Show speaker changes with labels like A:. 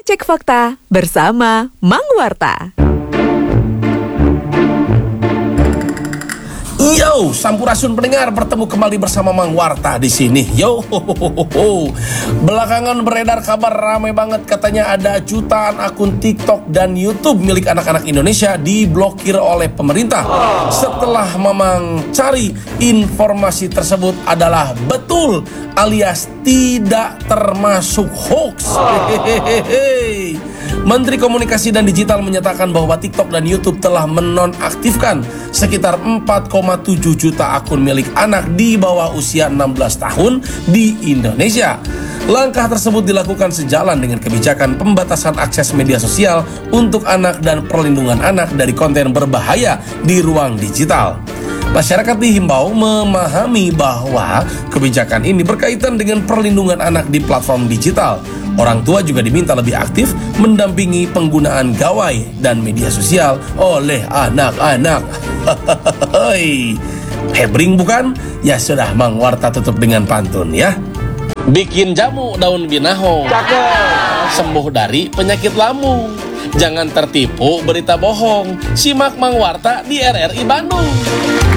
A: Cek Fakta bersama Mang Warta.
B: Yo, sampurasun pendengar, bertemu kembali bersama Mang Warta di sini. Yo, belakangan beredar kabar ramai banget, katanya ada jutaan akun TikTok dan YouTube milik anak-anak Indonesia diblokir oleh pemerintah. Setelah Mamang cari, informasi tersebut adalah betul alias tidak termasuk hoax. Menteri Komunikasi dan Digital menyatakan bahwa TikTok dan YouTube telah menonaktifkan sekitar 4,7 juta akun milik anak di bawah usia 16 tahun di Indonesia. Langkah tersebut dilakukan sejalan dengan kebijakan pembatasan akses media sosial untuk anak dan perlindungan anak dari konten berbahaya di ruang digital. Masyarakat dihimbau memahami bahwa kebijakan ini berkaitan dengan perlindungan anak di platform digital. Orang tua juga diminta lebih aktif mendampingi penggunaan gawai dan media sosial oleh anak-anak. Hebring bukan? Ya sudah, Mang Warta tutup dengan pantun ya. Bikin jamu daun binaho, sembuh dari penyakit lambung. Jangan tertipu berita bohong. Simak Mang Warta di RRI Bandung.